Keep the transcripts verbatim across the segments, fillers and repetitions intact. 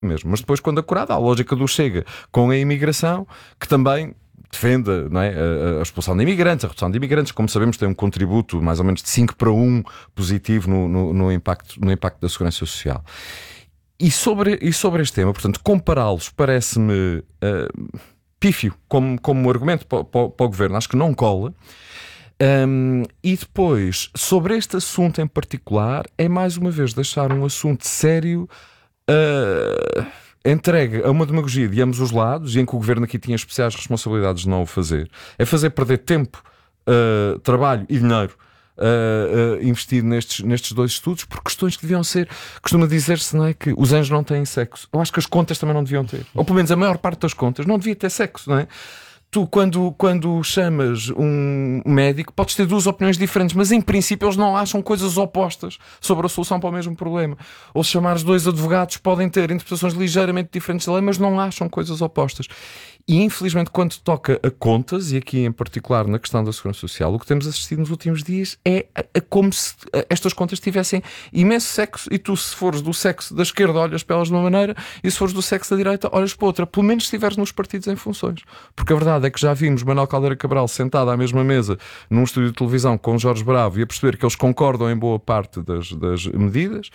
mesmo. Mas depois, quando acurada, a lógica do Chega com a imigração, que também defende, não é, a, a expulsão de imigrantes, a redução de imigrantes, como sabemos, tem um contributo mais ou menos de cinco para um positivo no, no, no, impacto, no impacto da segurança social. E sobre, e sobre este tema, portanto, compará-los parece-me uh, pífio como, como argumento para, para, para o governo. Acho que não cola. Um, e depois, sobre este assunto em particular, é mais uma vez deixar um assunto sério uh, entregue a uma demagogia de ambos os lados, e em que o governo aqui tinha especiais responsabilidades de não o fazer. É fazer perder tempo, uh, trabalho e dinheiro Uh, uh, investido nestes, nestes dois estudos, por questões que deviam ser, costuma dizer-se, não é, que os anjos não têm sexo. Eu acho que as contas também não deviam ter, ou pelo menos a maior parte das contas não devia ter sexo, não é? Tu, quando, quando chamas um médico, podes ter duas opiniões diferentes, mas em princípio eles não acham coisas opostas sobre a solução para o mesmo problema. Ou se chamares dois advogados, podem ter interpretações ligeiramente diferentes da lei, mas não acham coisas opostas. E infelizmente, quando toca a contas, e aqui em particular na questão da segurança social, o que temos assistido nos últimos dias é a, a como se a, estas contas tivessem imenso sexo, e tu, se fores do sexo da esquerda, olhas para elas de uma maneira, e se fores do sexo da direita, olhas para outra, pelo menos se estiveres nos partidos em funções. Porque a verdade é que já vimos Manuel Caldeira Cabral sentado à mesma mesa num estúdio de televisão com Jorge Bravo, e a perceber que eles concordam em boa parte das, das medidas.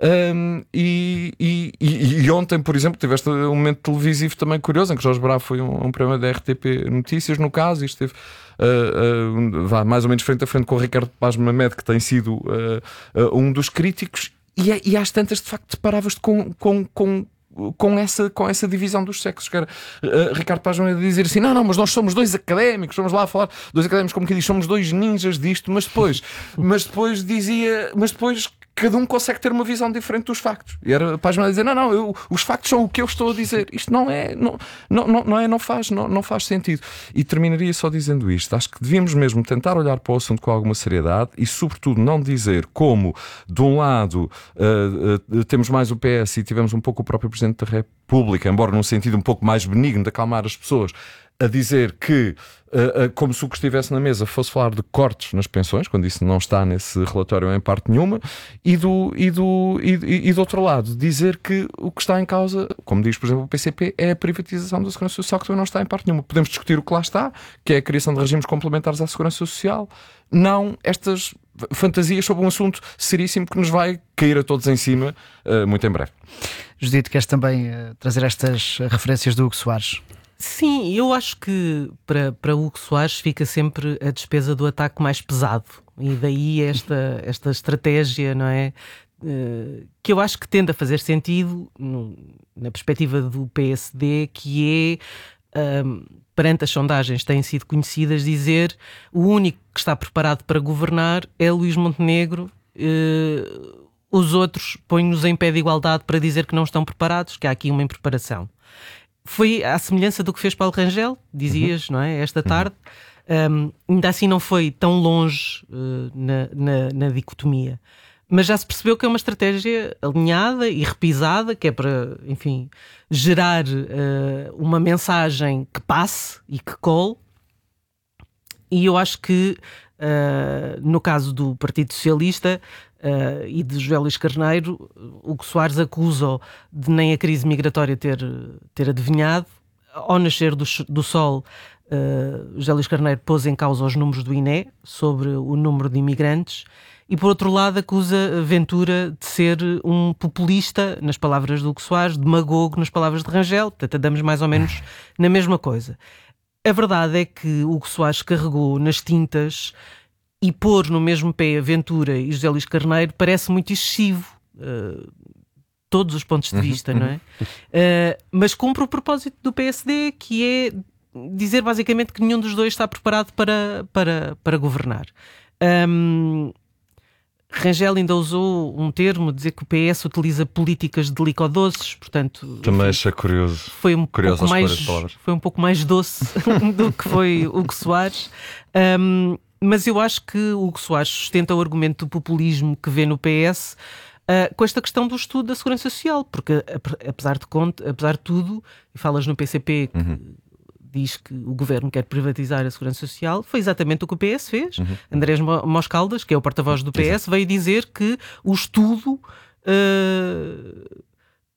Um, e, e, e ontem, por exemplo, tiveste um momento televisivo também curioso, em que Jorge Bravo foi um, um programa da R T P Notícias, no caso, e esteve uh, uh, vá, mais ou menos frente a frente com o Ricardo Paz Mamed, que tem sido uh, uh, um dos críticos, e, e às tantas, de facto, deparavas-te com, com, com Com essa, com essa divisão dos sexos, que era uh, Ricardo Paz a dizer assim: não, não, mas nós somos dois académicos, vamos lá a falar, dois académicos, como que diz, somos dois ninjas disto, mas depois, mas depois dizia, mas depois cada um consegue ter uma visão diferente dos factos. E era Paz a dizer: não, não, eu, os factos são o que eu estou a dizer. Isto não é, não, não, não, não, é, não, faz, não, não faz sentido. E terminaria só dizendo isto: acho que devíamos mesmo tentar olhar para o assunto com alguma seriedade e, sobretudo, não dizer como, de um lado, uh, uh, temos mais o P S e tivemos um pouco o próprio Presidente da República, embora num sentido um pouco mais benigno de acalmar as pessoas, a dizer que, uh, uh, como se o que estivesse na mesa fosse falar de cortes nas pensões, quando isso não está nesse relatório em parte nenhuma, e do, e do, e, e, e do outro lado, dizer que o que está em causa, como diz, por exemplo, o P C P, é a privatização da segurança social, que também não está em parte nenhuma. Podemos discutir o que lá está, que é a criação de regimes complementares à segurança social, não estas fantasias sobre um assunto seríssimo que nos vai cair a todos em cima uh, muito em breve. Judite, queres também uh, trazer estas referências do Hugo Soares? Sim, eu acho que para, para Hugo Soares fica sempre a despesa do ataque mais pesado, e daí esta, esta estratégia, não é? Uh, que eu acho que tende a fazer sentido no, na perspectiva do P S D, que é, um, perante as sondagens têm sido conhecidas, dizer o único que está preparado para governar é Luís Montenegro. Uh, os outros põem-nos em pé de igualdade para dizer que não estão preparados, que há aqui uma impreparação. Foi à semelhança do que fez Paulo Rangel, dizias, uhum. não é? Esta tarde. Um, ainda assim não foi tão longe uh, na, na, na dicotomia. Mas já se percebeu que é uma estratégia alinhada e repisada, que é para, enfim, gerar uh, uma mensagem que passe e que cole. E eu acho que, uh, no caso do Partido Socialista uh, e de José Luís Carneiro, o que Soares acusa de nem a crise migratória ter, ter adivinhado. Ao nascer do, do sol, uh, José Luís Carneiro pôs em causa os números do I N E sobre o número de imigrantes. E, por outro lado, acusa Ventura de ser um populista, nas palavras do Hugo Soares, demagogo nas palavras de Rangel. Portanto, andamos mais ou menos na mesma coisa. A verdade é que o Hugo Soares carregou nas tintas, e pôr no mesmo pé a Ventura e José Luís Carneiro parece muito excessivo, uh, todos os pontos de vista, não é? Uh, mas cumpre o propósito do P S D, que é dizer basicamente que nenhum dos dois está preparado para, para, para governar. Um, Rangel ainda usou um termo, dizer que o P S utiliza políticas delicodoces, portanto... Também achei curioso. Foi um, curioso pouco mais, foi um pouco mais doce do que foi o Hugo Soares. Um, mas eu acho que o Hugo Soares sustenta o argumento do populismo que vê no P S uh, com esta questão do estudo da segurança social, porque apesar de, conta, apesar de tudo, e falas no P C P que... Uhum. diz que o governo quer privatizar a segurança social, foi exatamente o que o P S fez. Uhum. Andrés Moscaldas, que é o porta-voz do P S, Exato. veio dizer que o estudo uh,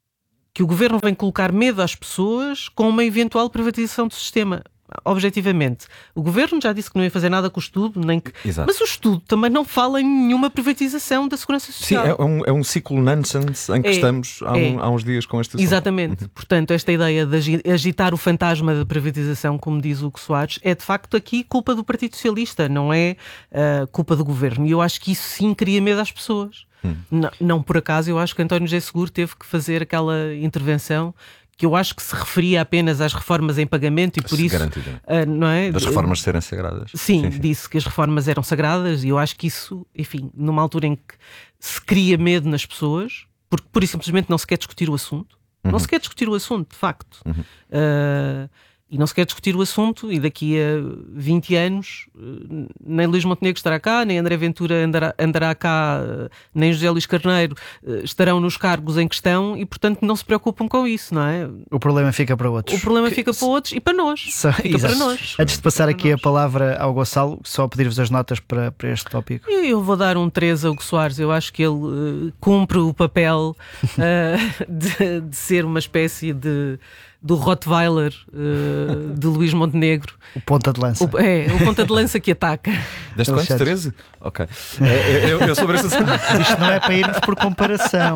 que o governo vem colocar medo às pessoas com uma eventual privatização do sistema. Objetivamente, o governo já disse que não ia fazer nada com o estudo, nem que... mas o estudo também não fala em nenhuma privatização da segurança social. Sim, é um, é um ciclo nonsense em que é, estamos há, um, é. há uns dias com este assunto. Exatamente. Uhum. Portanto, esta ideia de agitar o fantasma da privatização, como diz o Hugo Soares, é de facto aqui culpa do Partido Socialista, não é uh, culpa do governo. E eu acho que isso sim cria medo às pessoas. Hum. Não, não por acaso, eu acho que António José Seguro teve que fazer aquela intervenção que eu acho que se referia apenas às reformas em pagamento e por se isso... Uh, não é? Das reformas serem sagradas. Sim, sim, sim, disse que as reformas eram sagradas e eu acho que isso, enfim, numa altura em que se cria medo nas pessoas, porque por isso simplesmente não se quer discutir o assunto. Uhum. Não se quer discutir o assunto, de facto. Uhum. Uh, e não se quer discutir o assunto e daqui a vinte anos nem Luís Montenegro estará cá, nem André Ventura andará, andará cá, nem José Luís Carneiro estarão nos cargos em questão e, portanto, não se preocupam com isso, não é? O problema fica para outros. O problema que... fica para outros e para nós. Só... Fica para nós. Antes de passar aqui nós. a palavra ao Gonçalo, só pedir-vos as notas para, para este tópico. Eu vou dar um três ao Hugo Soares. Eu acho que ele uh, cumpre o papel uh, de, de ser uma espécie de... do Rottweiler uh, de Luís Montenegro. O ponta de lança. O, é, o ponta de lança que ataca. Deste quantos? treze? Ok. É, eu, eu sobre esta... Isto não é para irmos por comparação.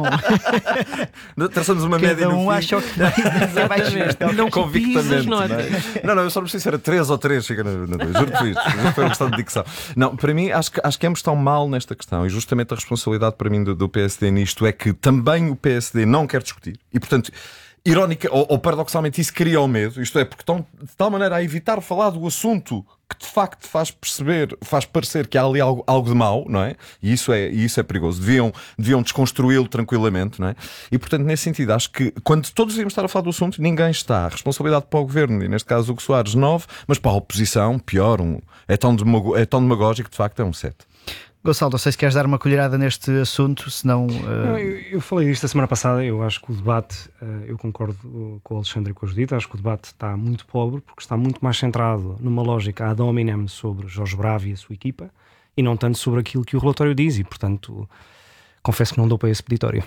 Traçamos uma Cada média um no acha que vai baixo. Não convictamente. Não, é? não, não, eu só não sei se era três ou três, fica na dois. Juro por isto. Foi uma questão de dicção. Não, para mim, acho que, acho que ambos estão mal nesta questão e justamente a responsabilidade para mim do, do P S D nisto é que também o P S D não quer discutir e, portanto, irónica, ou, ou paradoxalmente isso cria o medo, isto é, porque estão de tal maneira a evitar falar do assunto que de facto faz perceber, faz parecer que há ali algo, algo de mau, não é? E isso é, e isso é perigoso. Deviam, deviam desconstruí-lo tranquilamente, não é? E portanto, nesse sentido, acho que quando todos devíamos estar a falar do assunto, ninguém está. A responsabilidade para o governo, e neste caso o Hugo Soares, nove, mas para a oposição, pior, um, é, tão demago, é tão demagógico que de facto é um sete. Gonçalo, não sei se queres dar uma colherada neste assunto, senão... Uh... Não, eu, eu falei isto a semana passada, eu acho que o debate, uh, eu concordo com o Alexandre e com a Judita, acho que o debate está muito pobre, porque está muito mais centrado numa lógica ad hominem sobre Jorge Bravo e a sua equipa, e não tanto sobre aquilo que o relatório diz, e portanto... confesso que não dou para esse peditório.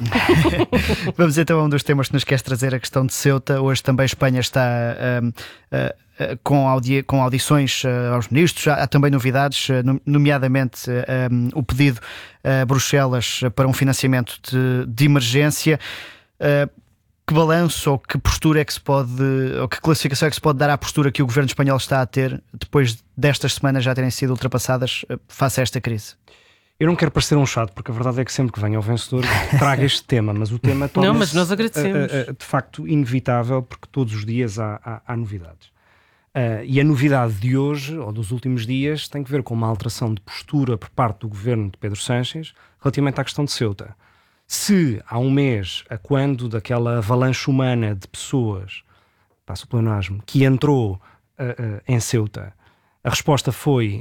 Vamos então a um dos temas que nos queres trazer, a questão de Ceuta. Hoje também a Espanha está uh, uh, uh, com, audi com audições uh, aos ministros. Há, há também novidades, uh, nomeadamente uh, um, o pedido a uh, Bruxelas para um financiamento de, de emergência. Uh, que balanço ou que postura é que se pode, ou que classificação é que se pode dar à postura que o governo espanhol está a ter depois destas semanas já terem sido ultrapassadas uh, face a esta crise? Eu não quero parecer um chato, porque a verdade é que sempre que venha o vencedor traga este tema, mas o tema torna-se não, mas nós agradecemos. Uh, uh, de facto inevitável, porque todos os dias há, há, há novidades. Uh, e a novidade de hoje, ou dos últimos dias, tem que ver com uma alteração de postura por parte do governo de Pedro Sánchez relativamente à questão de Ceuta. Se há um mês, a quando daquela avalanche humana de pessoas, passo o pleonasmo, que entrou uh, uh, em Ceuta, a resposta foi...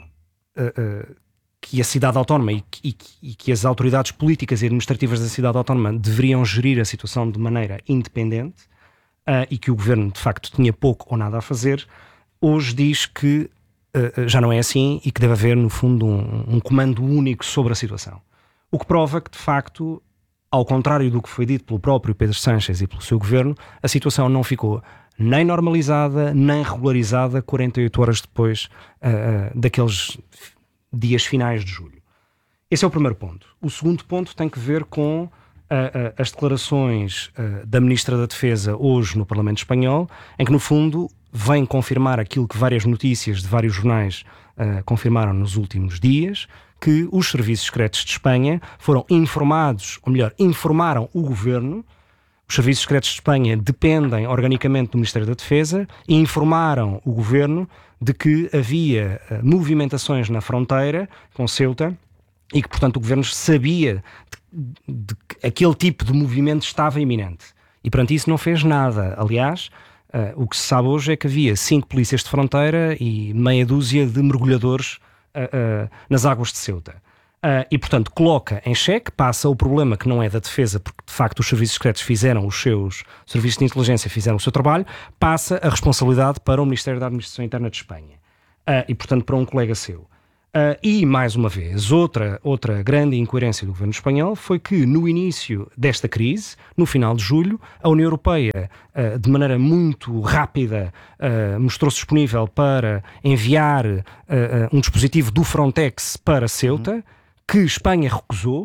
Uh, uh, que a cidade autónoma e que, e, e que as autoridades políticas e administrativas da cidade autónoma deveriam gerir a situação de maneira independente uh, e que o governo, de facto, tinha pouco ou nada a fazer, hoje diz que uh, já não é assim e que deve haver, no fundo, um, um comando único sobre a situação. O que prova que, de facto, ao contrário do que foi dito pelo próprio Pedro Sánchez e pelo seu governo, a situação não ficou nem normalizada, nem regularizada quarenta e oito horas depois uh, uh, daqueles... dias finais de julho. Esse é o primeiro ponto. O segundo ponto tem que ver com uh, uh, as declarações uh, da Ministra da Defesa hoje no Parlamento Espanhol, em que no fundo vem confirmar aquilo que várias notícias de vários jornais uh, confirmaram nos últimos dias, que os serviços secretos de Espanha foram informados, ou melhor, informaram o governo. Os serviços secretos de Espanha dependem organicamente do Ministério da Defesa e informaram o governo de que havia uh, movimentações na fronteira com Ceuta e que, portanto, o governo sabia de, de que aquele tipo de movimento estava iminente. E, perante isso, não fez nada. Aliás, uh, o que se sabe hoje é que havia cinco polícias de fronteira e meia dúzia de mergulhadores uh, uh, nas águas de Ceuta. Uh, e, portanto, coloca em xeque, passa o problema que não é da defesa, porque, de facto, os serviços secretos fizeram os seus, os serviços de inteligência fizeram o seu trabalho, passa a responsabilidade para o Ministério da Administração Interna de Espanha. Uh, e, portanto, para um colega seu. Uh, e, mais uma vez, outra, outra grande incoerência do governo espanhol foi que, no início desta crise, no final de julho, a União Europeia, uh, de maneira muito rápida, uh, mostrou-se disponível para enviar uh, uh, um dispositivo do Frontex para Ceuta, uhum. que Espanha recusou, uh,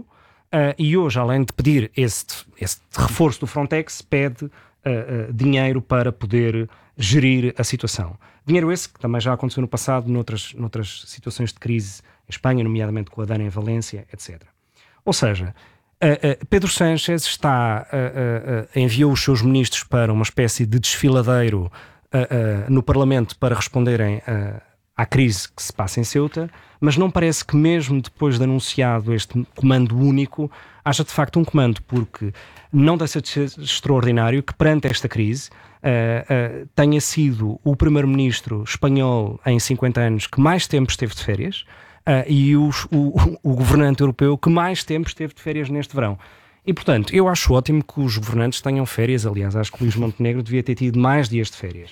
e hoje, além de pedir este, este reforço do Frontex, pede uh, uh, dinheiro para poder gerir a situação. Dinheiro esse que também já aconteceu no passado noutras, noutras situações de crise em Espanha, nomeadamente com a Dana em Valência, etcétera. Ou seja, uh, uh, Pedro Sánchez está, uh, uh, uh, enviou os seus ministros para uma espécie de desfiladeiro uh, uh, no Parlamento para responderem uh, à crise que se passa em Ceuta, mas não parece que mesmo depois de anunciado este comando único, haja de facto um comando, porque não deve ser extraordinário que perante esta crise Uh, uh, tenha sido o primeiro-ministro espanhol em cinquenta anos que mais tempo esteve de férias uh, e os, o, o governante europeu que mais tempo esteve de férias neste verão. E, portanto, eu acho ótimo que os governantes tenham férias. Aliás, acho que Luís Montenegro devia ter tido mais dias de férias.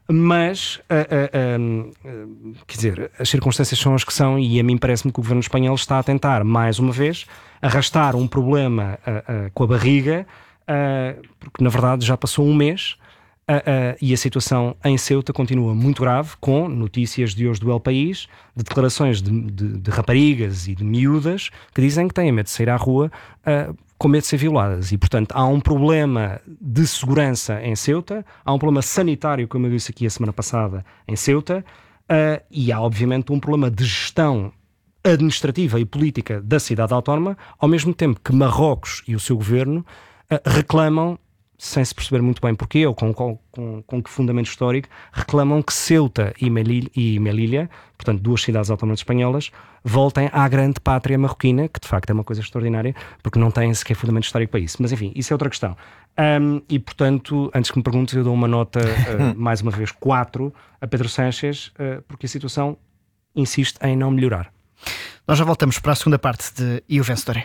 Mas, uh, uh, uh, quer dizer, as circunstâncias são as que são e a mim parece-me que o governo espanhol está a tentar, mais uma vez, arrastar um problema uh, uh, com a barriga, uh, porque, na verdade, já passou um mês. Uh, uh, e a situação em Ceuta continua muito grave, com notícias de hoje do El País, de declarações de, de, de raparigas e de miúdas que dizem que têm medo de sair à rua uh, com medo de ser violadas. E, portanto, há um problema de segurança em Ceuta, há um problema sanitário, como eu disse aqui a semana passada, em Ceuta, uh, e há, obviamente, um problema de gestão administrativa e política da cidade autónoma, ao mesmo tempo que Marrocos e o seu governo uh, reclamam, sem se perceber muito bem porquê ou com, com, com, com que fundamento histórico, reclamam que Ceuta e Melilla, e Melilla, portanto duas cidades autónomas espanholas, voltem à grande pátria marroquina, que de facto é uma coisa extraordinária, porque não têm sequer fundamento histórico para isso. Mas enfim, isso é outra questão. Um, e portanto, antes que me perguntes, eu dou uma nota, uh, mais uma vez, quatro a Pedro Sánchez, uh, porque a situação insiste em não melhorar. Nós já voltamos para a segunda parte de E o Vencedor.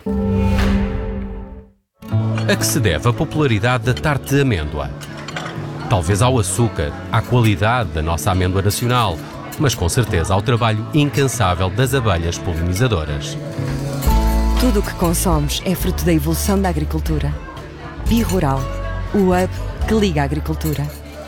A que se deve a popularidade da tarte de amêndoa? Talvez ao açúcar, à qualidade da nossa amêndoa nacional, mas com certeza ao trabalho incansável das abelhas polinizadoras. Tudo o que consomos é fruto da evolução da agricultura. Bi-Rural, o hub que liga a agricultura.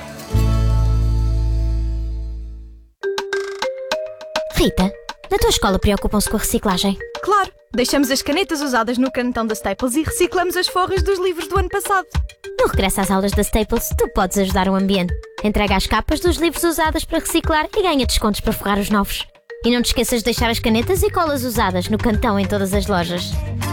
Rita, na tua escola preocupam-se com a reciclagem? Claro! Deixamos as canetas usadas no cantão da Staples e reciclamos as forras dos livros do ano passado. No regresso às aulas da Staples, tu podes ajudar o ambiente. Entrega as capas dos livros usados para reciclar e ganha descontos para forrar os novos. E não te esqueças de deixar as canetas e colas usadas no cantão em todas as lojas.